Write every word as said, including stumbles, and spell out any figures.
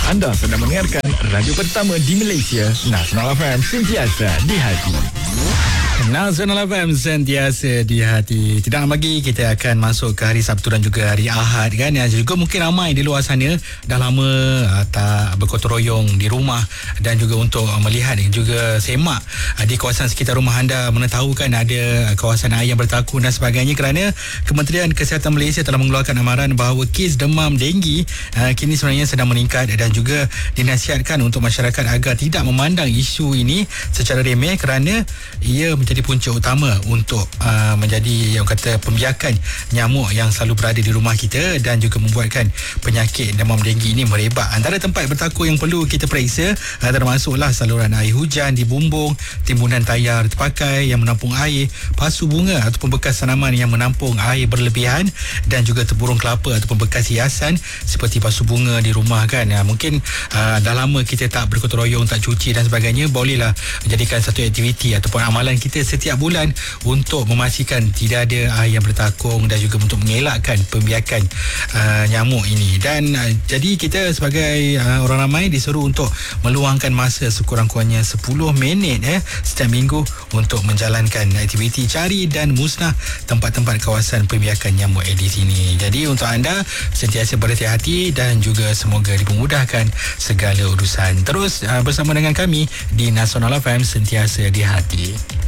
Anda sedang mendengarkan radio pertama di Malaysia, Nasional F M, sentiasa di hati. Nasional F M sentiasa di hati. Tidak lama lagi kita akan masuk ke hari Sabtu dan juga hari Ahad kan. Ya, juga mungkin ramai di luar sana dah lama uh, tak bergotong royong di rumah dan juga untuk uh, melihat dan juga semak uh, di kawasan sekitar rumah anda, mengetahukan ada kawasan air yang bertakun dan sebagainya, kerana Kementerian Kesihatan Malaysia telah mengeluarkan amaran bahawa kes demam denggi uh, kini sebenarnya sedang meningkat dan juga dinasihatkan untuk masyarakat agar tidak memandang isu ini secara remeh, kerana ia menjadi punca utama untuk uh, menjadi yang kata pembiakan nyamuk yang selalu berada di rumah kita dan juga membuatkan penyakit demam denggi ini merebak. Antara tempat bertakun yang perlu kita periksa uh, termasuklah saluran air hujan di bumbung, timbunan tayar terpakai yang menampung air, pasu bunga ataupun bekas tanaman yang menampung air berlebihan, dan juga terburung kelapa ataupun bekas hiasan seperti pasu bunga di rumah kan. Ya, mungkin uh, dah lama kita tak bergotong royong, tak cuci dan sebagainya. Bolehlah menjadikan satu aktiviti ataupun amalan kita setiap bulan untuk memastikan tidak ada air yang bertakung dan juga untuk mengelakkan pembiakan uh, nyamuk ini. Dan uh, jadi kita sebagai uh, orang ramai disuruh untuk meluangkan masa sekurang-kurangnya sepuluh minit eh, setiap minggu untuk menjalankan aktiviti cari dan musnah tempat-tempat kawasan pembiakan nyamuk Aedes ini. Jadi untuk anda sentiasa berhati-hati dan juga semoga dipermudahkan segala urusan. Terus uh, bersama dengan kami di Nasional F M, sentiasa di hati.